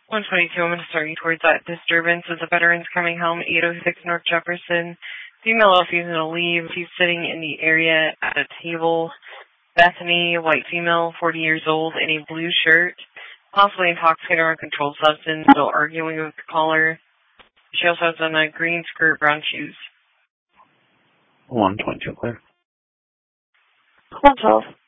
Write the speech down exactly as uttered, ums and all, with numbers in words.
one twenty-two, I'm going to start you towards that disturbance of the veterans coming home, eight oh six North Jefferson. Female refusing to leave. She's sitting in the area at a table. Bethany, white female, forty years old, in a blue shirt, possibly intoxicated or uncontrolled substance, still arguing with the caller. She also has on a green skirt, brown shoes. one twenty-two, clear. one twelve.